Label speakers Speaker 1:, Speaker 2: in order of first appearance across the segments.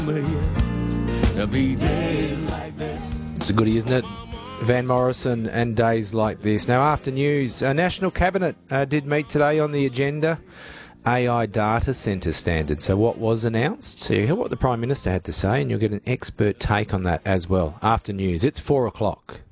Speaker 1: There'll be days like this.
Speaker 2: It's a goodie, isn't it? Van Morrison and days like this. Now, after news, National Cabinet did meet today on the agenda. AI data centre standards. So what was announced? So you hear what the Prime Minister had to say, and you'll get an expert take on that as well. After news, it's 4 o'clock.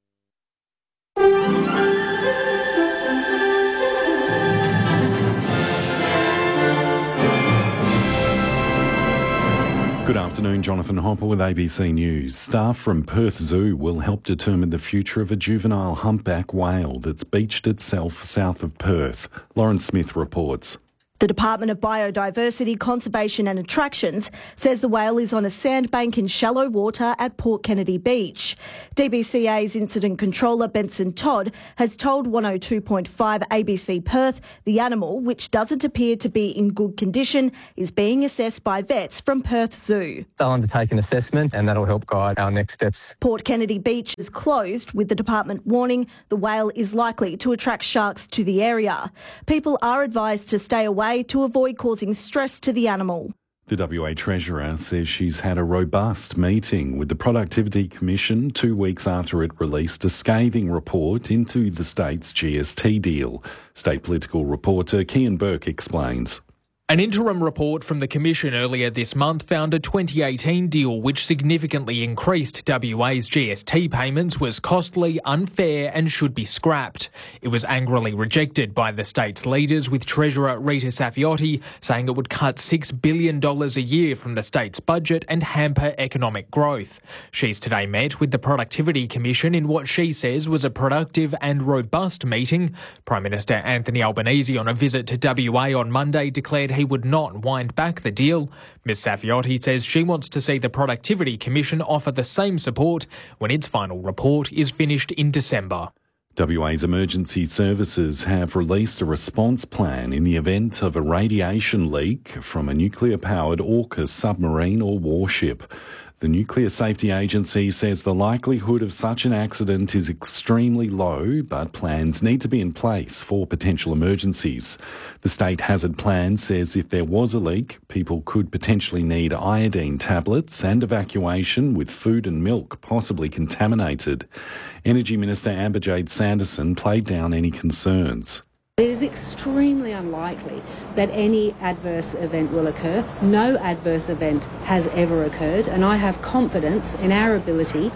Speaker 3: Good afternoon, Jonathan Hopper with ABC News. Staff from Perth Zoo will help determine the future of a juvenile humpback whale that's beached itself south of Perth. Lauren Smith reports.
Speaker 4: The Department of Biodiversity, Conservation and Attractions says the whale is on a sandbank in shallow water at Port Kennedy Beach. DBCA's incident controller Benson Todd has told 102.5 ABC Perth the animal, which doesn't appear to be in good condition, is being assessed by vets from Perth Zoo.
Speaker 5: They'll undertake an assessment and that'll help guide our next steps.
Speaker 4: Port Kennedy Beach is closed, with the department warning the whale is likely to attract sharks to the area. People are advised to stay away to avoid causing stress to the animal.
Speaker 3: The WA Treasurer says she's had a robust meeting with the Productivity Commission 2 weeks after it released a scathing report into the state's GST deal. State political reporter Kian Burke explains.
Speaker 6: An interim report from the Commission earlier this month found a 2018 deal which significantly increased WA's GST payments was costly, unfair and should be scrapped. It was angrily rejected by the state's leaders, with Treasurer Rita Saffioti saying it would cut $6 billion a year from the state's budget and hamper economic growth. She's today met with the Productivity Commission in what she says was a productive and robust meeting. Prime Minister Anthony Albanese, on a visit to WA on Monday, declared he would not wind back the deal. Ms Saffioti says she wants to see the Productivity Commission offer the same support when its final report is finished in December.
Speaker 3: WA's emergency services have released a response plan in the event of a radiation leak from a nuclear-powered AUKUS submarine or warship. The Nuclear Safety Agency says the likelihood of such an accident is extremely low, but plans need to be in place for potential emergencies. The State Hazard Plan says if there was a leak, people could potentially need iodine tablets and evacuation with food and milk possibly contaminated. Energy Minister Amber-Jade Sanderson played down any concerns.
Speaker 7: It is extremely unlikely that any adverse event will occur. No adverse event has ever occurred, and I have confidence in our ability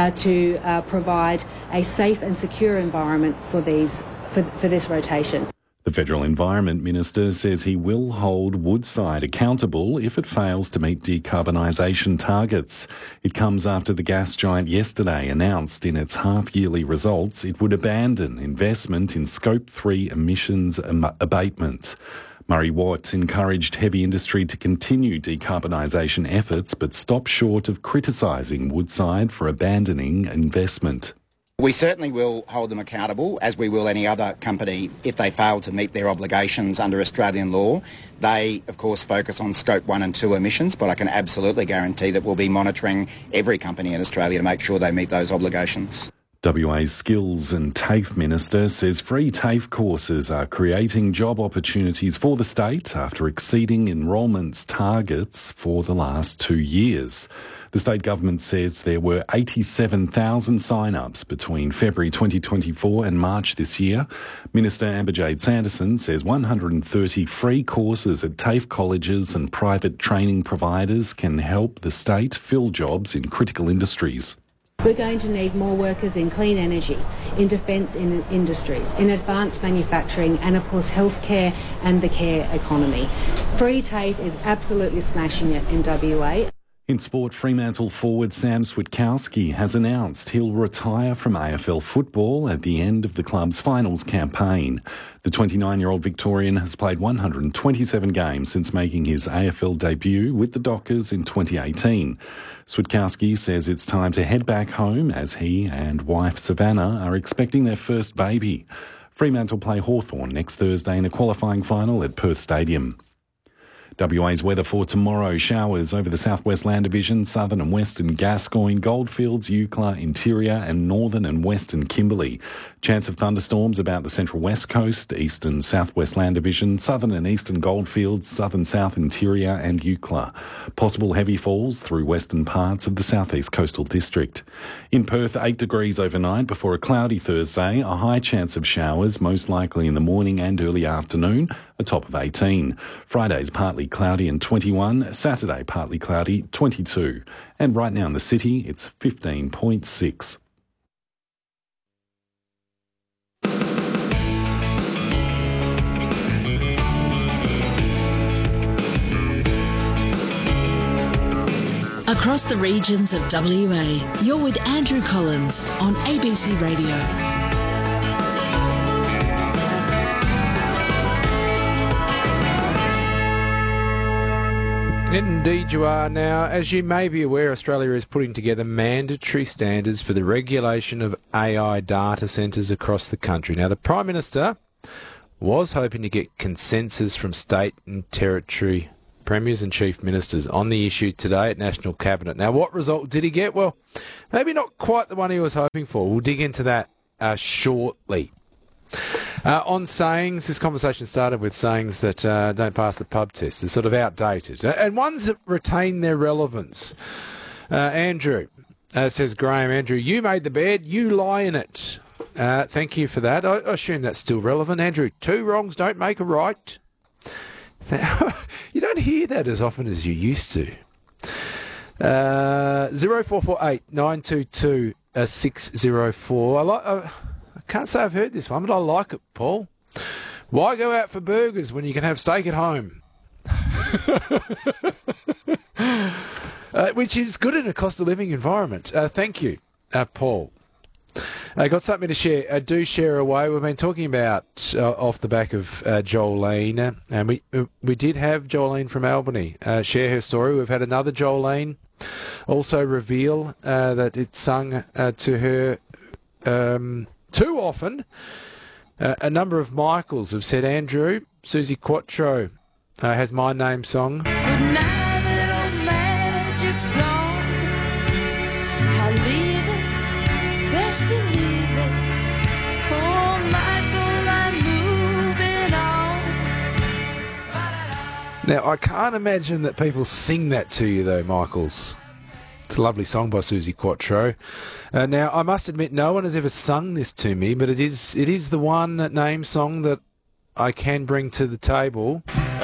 Speaker 7: to provide a safe and secure environment for this rotation.
Speaker 3: The Federal Environment Minister says he will hold Woodside accountable if it fails to meet decarbonisation targets. It comes after the gas giant yesterday announced in its half-yearly results it would abandon investment in Scope 3 emissions abatement. Murray Watt encouraged heavy industry to continue decarbonisation efforts but stopped short of criticising Woodside for abandoning investment.
Speaker 8: We certainly will hold them accountable, as we will any other company, if they fail to meet their obligations under Australian law. They, of course, focus on Scope 1 and 2 emissions, but I can absolutely guarantee that we'll be monitoring every company in Australia to make sure they meet those obligations.
Speaker 3: WA's Skills and TAFE Minister says free TAFE courses are creating job opportunities for the state after exceeding enrolments targets for the last 2 years. The state government says there were 87,000 sign-ups between February 2024 and March this year. Minister Amber-Jade Sanderson says 130 free courses at TAFE colleges and private training providers can help the state fill jobs in critical industries.
Speaker 7: We're going to need more workers in clean energy, in defence industries, in advanced manufacturing and, of course, healthcare and the care economy. Free TAFE is absolutely smashing it in WA.
Speaker 3: In sport, Fremantle forward Sam Switkowski has announced he'll retire from AFL football at the end of the club's finals campaign. The 29-year-old Victorian has played 127 games since making his AFL debut with the Dockers in 2018. Switkowski says it's time to head back home as he and wife Savannah are expecting their first baby. Fremantle play Hawthorn next Thursday in a qualifying final at Perth Stadium. WA's weather for tomorrow: showers over the southwest land division, southern and western Gascoyne, Goldfields, Eucla, interior and northern and western Kimberley. Chance of thunderstorms about the central west coast, eastern southwest land division, southern and eastern Goldfields, southern south interior and Eucla. Possible heavy falls through western parts of the southeast coastal district. In Perth, 8 degrees overnight before a cloudy Thursday, a high chance of showers, most likely in the morning and early afternoon, a top of 18. Friday's partly cloudy and 21, Saturday partly cloudy, 22. And right now in the city, it's 15.6.
Speaker 9: Across the regions of WA, you're with Andrew Collins on ABC Radio.
Speaker 2: Indeed you are. Now, as you may be aware, Australia is putting together mandatory standards for the regulation of AI data centres across the country. Now, the Prime Minister was hoping to get consensus from state and territory premiers and chief ministers on the issue today at National Cabinet. Now, what result did he get? Well, maybe not quite the one he was hoping for. We'll dig into that shortly. On sayings, this conversation started with sayings that don't pass the pub test. They're sort of outdated. And ones that retain their relevance. Andrew, says Graham, Andrew, you made the bed, you lie in it. Thank you for that. I assume that's still relevant. Andrew, 2 wrongs don't make a right. You don't hear that as often as you used to. 0448 922 604. I can't say I've heard this one, but I like it, Paul. Why go out for burgers when you can have steak at home? Which is good in a cost of living environment. Thank you, Paul. I got something to share. Do share away. We've been talking about off the back of Jolene, and we did have Jolene from Albany share her story. We've had another Jolene also reveal that it's sung to her too often. A number of Michaels have said, Andrew, Susie Quattro has my name song.
Speaker 10: But now that old magic's gone, I leave it, best believe it. Oh, Michael, I'm moving on.
Speaker 2: Now, I can't imagine that people sing that to you, though, Michaels. It's a lovely song by Susie Quattro. Now, I must admit, no one has ever sung this to me, but it is the one name song that I can bring to the table.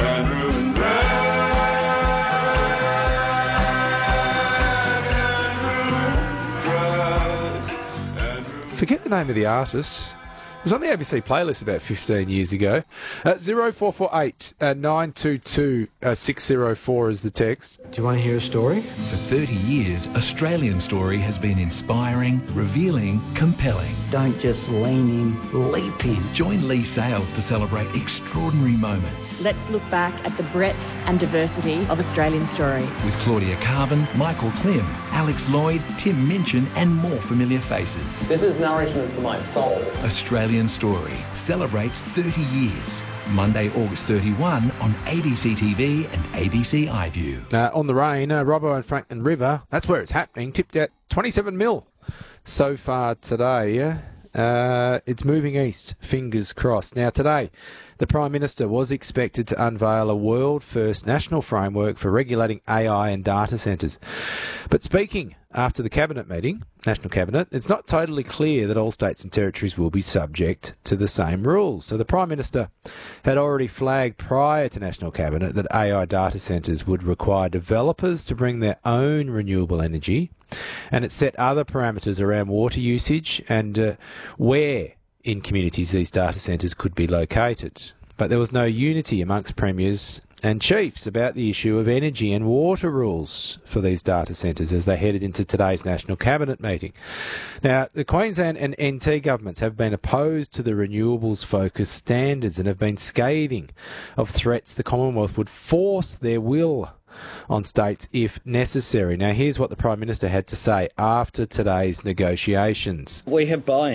Speaker 2: Forget the name of the artist. It was on the ABC playlist about 15 years ago. 0448 922 604 is the text.
Speaker 11: Do you want to hear a story?
Speaker 1: For 30 years, Australian Story has been inspiring, revealing, compelling.
Speaker 11: Don't just lean in, leap in.
Speaker 1: Join Lee Sales to celebrate extraordinary moments.
Speaker 12: Let's look back at the breadth and diversity of Australian Story.
Speaker 1: With Claudia Carvin, Michael Klim, Alex Lloyd, Tim Minchin and more familiar faces.
Speaker 5: This is nourishment for my soul.
Speaker 1: Australian Story celebrates 30 years. Monday, August 31 on ABC TV and ABC iView.
Speaker 2: On the rain, Robbo and Franklin River, that's where it's happening, tipped out 27 mil so far today. It's moving east, fingers crossed. Now today, the Prime Minister was expected to unveil a world-first national framework for regulating AI and data centres. But speaking after the Cabinet meeting, National Cabinet, it's not totally clear that all states and territories will be subject to the same rules. So the Prime Minister had already flagged prior to National Cabinet that AI data centres would require developers to bring their own renewable energy, and it set other parameters around water usage and where in communities these data centres could be located. But there was no unity amongst premiers and chiefs about the issue of energy and water rules for these data centres as they headed into today's National Cabinet meeting. Now, the Queensland and NT governments have been opposed to the renewables-focused standards and have been scathing of threats the Commonwealth would force their will on states if necessary. Now, here's what the Prime Minister had to say after today's negotiations.
Speaker 13: We have buy-in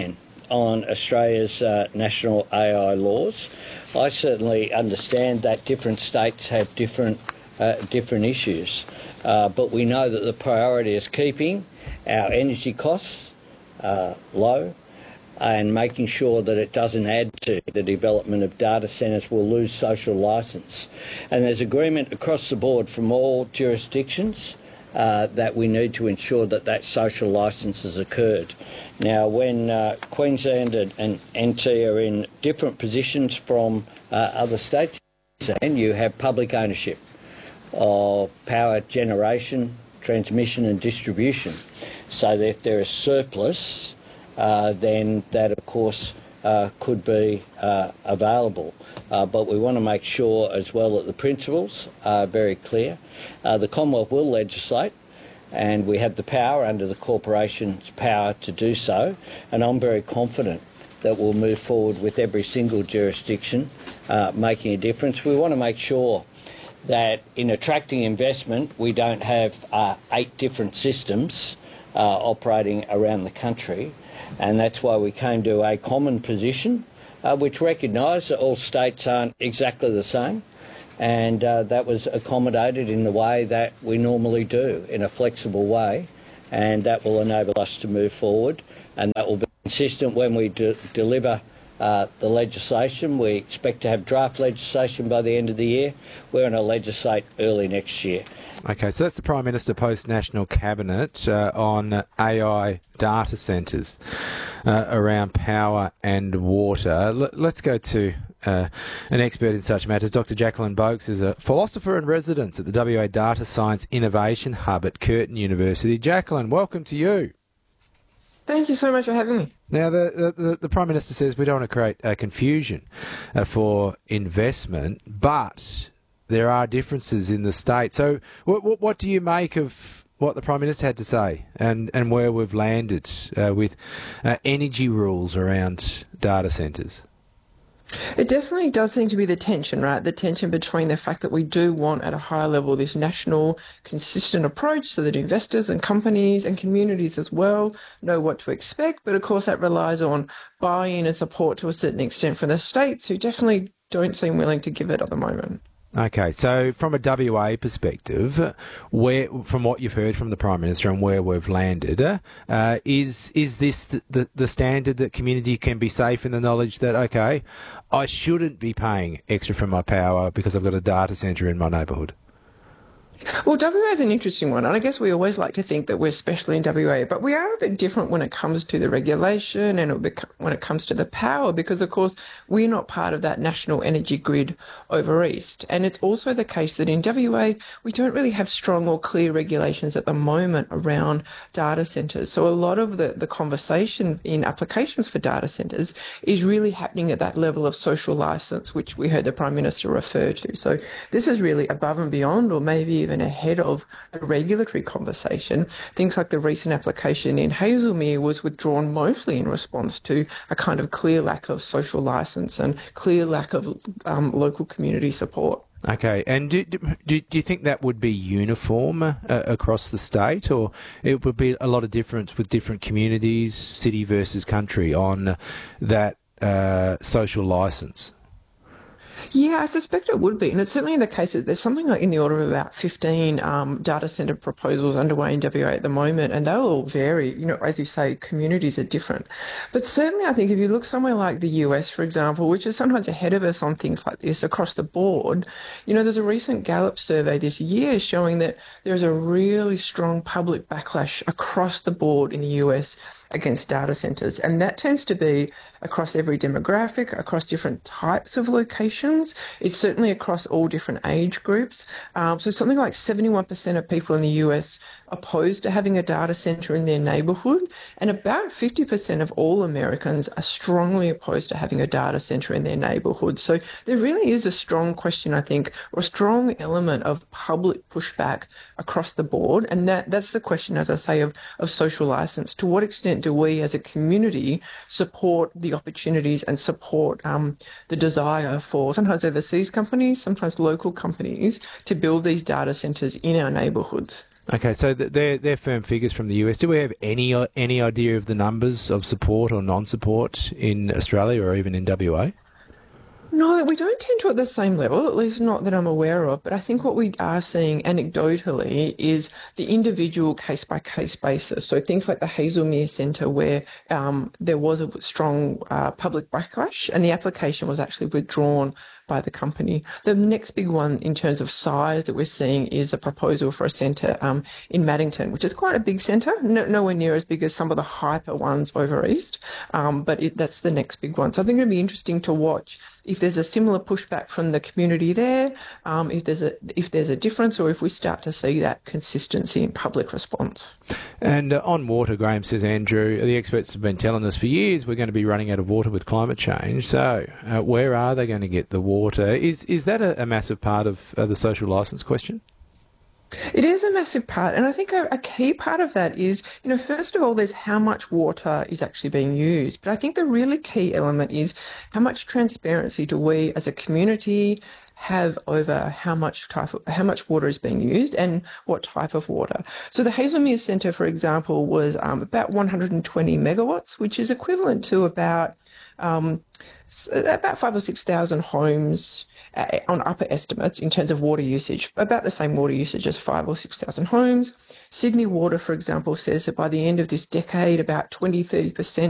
Speaker 13: on Australia's national AI laws. I certainly understand that different states have different issues, but we know that the priority is keeping our energy costs low and making sure that it doesn't add to the development of data centres will lose social licence. And there's agreement across the board from all jurisdictions that we need to ensure that that social licence has occurred. Now, when Queensland and NT are in different positions from other states, and you have public ownership of power generation, transmission and distribution, so that if there is surplus, then that, of course, could be available. But we want to make sure as well that the principles are very clear. The Commonwealth will legislate, and we have the power under the Corporation's power to do so, and I'm very confident that we'll move forward with every single jurisdiction making a difference. We want to make sure that in attracting investment we don't have 8 different systems operating around the country, and that's why we came to a common position which recognised that all states aren't exactly the same, and that was accommodated in the way that we normally do, in a flexible way, and that will enable us to move forward, and that will be consistent when we deliver the legislation. We expect to have draft legislation by the end of the year. We're going to legislate early next year.
Speaker 2: Okay, so that's the Prime Minister post-National Cabinet on AI data centres around power and water. Let's go to an expert in such matters. Dr. Jacqueline Boakes is a philosopher in residence at the WA Data Science Innovation Hub at Curtin University. Jacqueline, welcome to you.
Speaker 14: Thank you so much for having me.
Speaker 2: Now, the Prime Minister says we don't want to create confusion for investment, but there are differences in the state. So what do you make of what the Prime Minister had to say and where we've landed with energy rules around data centres?
Speaker 14: It definitely does seem to be the tension, right? The tension between the fact that we do want at a higher level this national consistent approach so that investors and companies and communities as well know what to expect. But of course that relies on buy-in and support to a certain extent from the states, who definitely don't seem willing to give it at the moment.
Speaker 2: Okay, so from a WA perspective, from what you've heard from the Prime Minister and where we've landed, is this the standard that community can be safe in the knowledge that, okay, I shouldn't be paying extra for my power because I've got a data centre in my neighbourhood?
Speaker 14: Well, WA is an interesting one, and I guess we always like to think that we're special in WA, but we are a bit different when it comes to the regulation and when it comes to the power, because, of course, we're not part of that national energy grid over east. And it's also the case that in WA, we don't really have strong or clear regulations at the moment around data centres. So a lot of the conversation in applications for data centres is really happening at that level of social licence, which we heard the Prime Minister refer to. So this is really above and beyond, or maybe even ahead of the regulatory conversation. Things like the recent application in Hazelmere was withdrawn mostly in response to a kind of clear lack of social licence and clear lack of local community support.
Speaker 2: Okay, and do you think that would be uniform across the state, or it would be a lot of difference with different communities, city versus country, on that social licence?
Speaker 14: Yeah, I suspect it would be, and it's certainly the case that there's something like in the order of about 15 data centre proposals underway in WA at the moment, and they'll all vary. You know, as you say, communities are different. But certainly I think if you look somewhere like the US, for example, which is sometimes ahead of us on things like this across the board, you know, there's a recent Gallup survey this year showing that there's a really strong public backlash across the board in the US against data centres, and that tends to be across every demographic, across different types of locations. It's certainly across all different age groups. So something like 71% of people in the US opposed to having a data centre in their neighbourhood, and about 50% of all Americans are strongly opposed to having a data centre in their neighbourhood. So there really is a strong question, I think, or a strong element of public pushback across the board, and that's the question, as I say, of social licence. To what extent do we as a community support the opportunities and support the desire for sometimes overseas companies, sometimes local companies, to build these data centres in our neighbourhoods?
Speaker 2: Okay, so they're firm figures from the US. Do we have any idea of the numbers of support or non-support in Australia or even in WA?
Speaker 14: No, we don't tend to at the same level, at least not that I'm aware of. But I think what we are seeing anecdotally is the individual case-by-case basis. So things like the Hazelmere Centre where there was a strong public backlash and the application was actually withdrawn by the company. The next big one in terms of size that we're seeing is a proposal for a centre in Maddington, which is quite a big centre, nowhere near as big as some of the hyper ones over east, but that's the next big one. So I think it'll be interesting to watch if there's a similar pushback from the community there, if there's a difference, or if we start to see that consistency in public response.
Speaker 2: And on water, Graham says, Andrew, the experts have been telling us for years we're going to be running out of water with climate change. So where are they going to get the water? Is that a massive part of the social licence question?
Speaker 14: It is a massive part, and I think a key part of that is, first of all, there's how much water is actually being used. But I think the really key element is how much transparency do we as a community have over how much water is being used and what type of water. So the Hazelmere Centre, for example, was about 120 megawatts, which is equivalent to about 5,000 or 6,000 homes on upper estimates in terms of water usage, about the same water usage as 5,000 or 6,000 homes. Sydney Water, for example, says that by the end of this decade, about 20-30%